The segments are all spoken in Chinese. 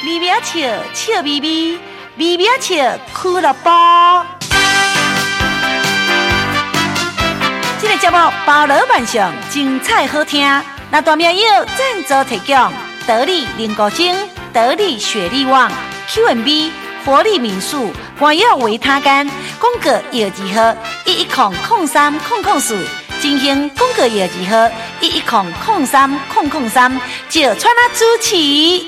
微微笑，笑微微，微微笑俱乐部。这个节目包罗万象，精彩好听。那大名友赞助提供：得力灵高精、得力雪力旺、Q&B、活力民宿、关药维他干、宫格药剂盒11003004。进行广告业绩号11003003，就川啦主持。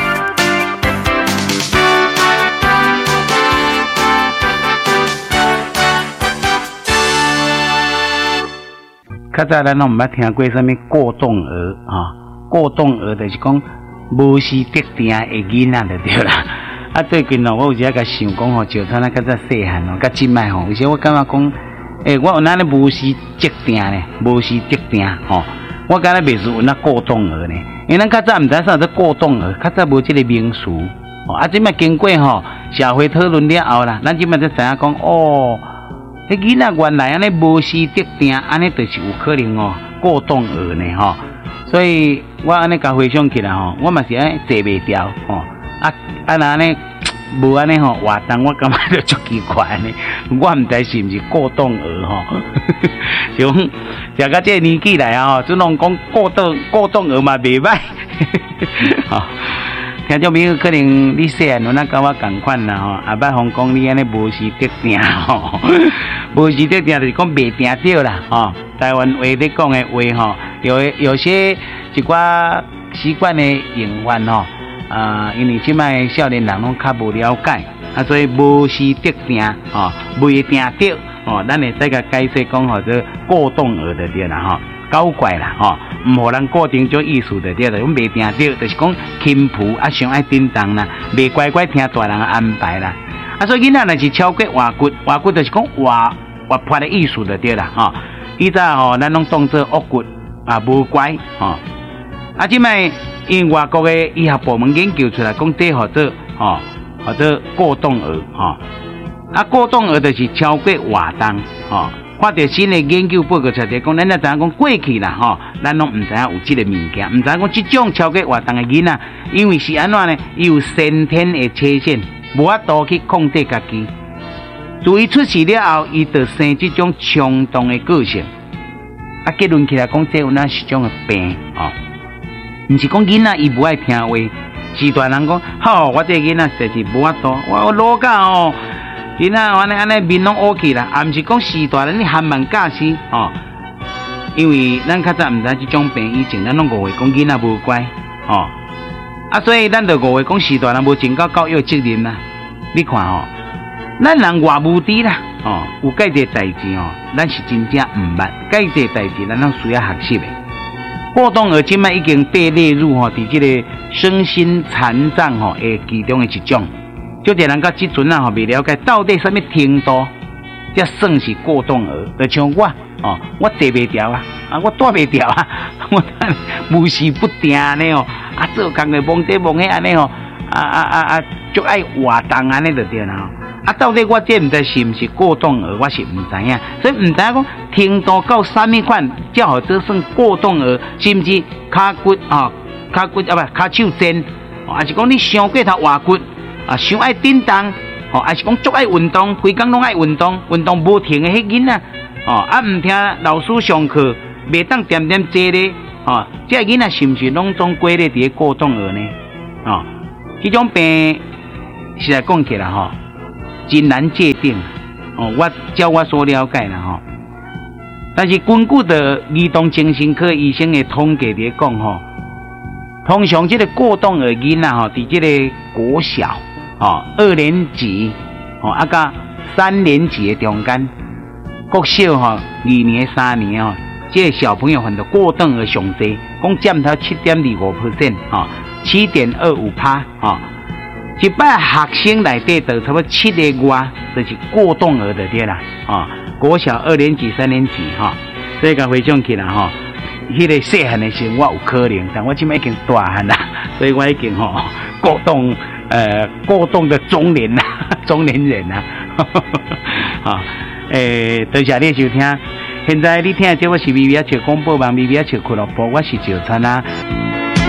较早咱拢毋捌听过啥物过动儿啊？过动儿就是讲无时得定的囡仔就对啦。啊，最近哦，我有一个想讲吼，就像咱较早细汉哦，甲即摆吼，有时我感觉讲。我有那咧无时节定呢，无时节定吼。我敢若袂是有那过动儿呢，因为咱较早毋知啥叫过动儿，较早无即个名词。啊，即摆经过吼社会讨论了后啦，咱即摆才知影讲哦，迄囡仔原来安尼无时节定，安尼就是有可能哦过动儿呢吼。所以我安尼甲回想起来吼，我嘛是安尼坐袂牢吼。若安尼。无安尼吼活动，我感觉就足奇怪呢。我毋知是毋是过动儿吼，像食到这个年纪来啊吼，只能讲过动儿嘛袂歹。吼，听众朋友可能你细汉有那甲我共款啦吼，也捌讲讲你安尼无时得定吼，无时得定就是讲袂定着啦吼。台湾话咧讲的话吼，有些一寡习惯的用法吼。因为即摆少年人拢较无了解，所以无时得定哦，未定着哦，咱会使甲解释讲吼，这过动儿就对啦吼，搞怪啦吼，唔互人固定种意思就对啦，讲未定着，就是讲轻浮上爱叮当啦，未乖乖听大人安排啦，所以囡仔若是超过活骨就是讲活泼的意思就对啦吼，以前吼咱拢当作恶骨无乖吼，即摆。因外国的医学部门研究出来，讲这或者过动儿过动儿就是超过活动看到新的研究报告出来，讲咱知影讲过去啦咱拢唔知影有这个物件，唔知影讲这种超过活动的囡仔，因为是安怎呢？伊有先天的缺陷，无法度去控制家己。自伊出世了后，伊就生这种冲动的个性。结论起来讲，这有那是种的病毋是讲囡仔伊无爱听话，是大人讲，好，我这囡仔实是无法度，我老教囡仔安尼面拢乌起啦，毋是讲是大人你含慢驾驶因为咱较早毋知即种病以前，咱拢误会讲囡仔无乖所以咱就误会讲是大人无尽到教育责任啦。你看咱人外无知啦有介个代志咱是真正毋捌，介个代志咱拢需要学习的。过动儿即摆已经被列入伫这个身心残障的其中的一种，就这人到即阵未了解到底什么程度才算是过动儿。就像我坐袂牢我蹛袂牢我无时不定呢做工个忙这忙迄安尼足爱活动安尼就对啦到底我这毋知是毋是过动儿，我是毋知影，所以毋知影讲程度到啥物款，才好这算过动儿，是毋是骹骨骹手尖还是讲你伤过头活骨伤爱叮当还是讲足爱运动，规工拢爱运动无停的迄囡仔毋听老师上课，袂当点点坐咧这囡仔是毋是拢总归咧伫过动儿呢？这种病实在讲起来真难界定照我所了解啦但是根据的儿童精神科医生的统计来讲通常这个过动儿囡仔伫这个国小2年级甲3年级的中间，国小2年3年这个小朋友患到过动儿上济，讲占到 7.25% 7.25%一摆学生内底就差不多7个外，就是过动儿的对啦国小2年级3年级所以甲回想起来迄个细汉的时候我有可能，但我现在已经大汉啦，所以我已经过动的中年啦，中年人啦多谢你收听。现在你听的这我是微微笑广播网微微笑俱乐部，我是赵灿啊。